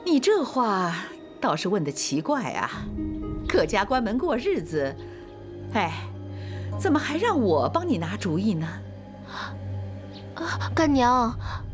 你这话倒是问得奇怪啊！各家关门过日子，哎，怎么还让我帮你拿主意呢？ 干娘，